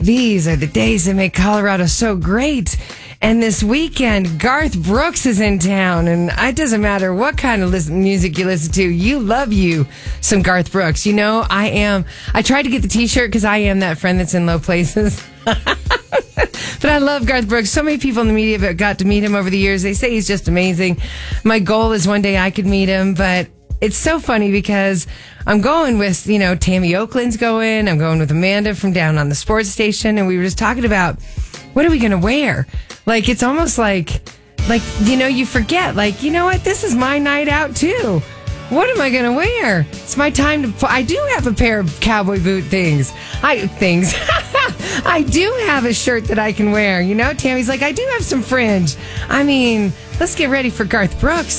These are the days that make Colorado so great. And this weekend, Garth Brooks is in town. And it doesn't matter what kind of music you listen to. You love you some Garth Brooks. You know, I tried to get the t-shirt because I am that friend that's in low places. But I love Garth Brooks. So many people in the media have got to meet him over the years. They say he's just amazing. My goal is one day I could meet him, but it's so funny because I'm going with, Tammy Oakland's going. I'm going with Amanda from down on the sports station. And we were just talking about, what are we going to wear? Like, it's almost like, you forget, what? This is my night out too. What am I going to wear? It's my time to... I do have a pair of cowboy boot things. I do have a shirt that I can wear. Tammy's like, I do have some fringe. I mean, let's get ready for Garth Brooks.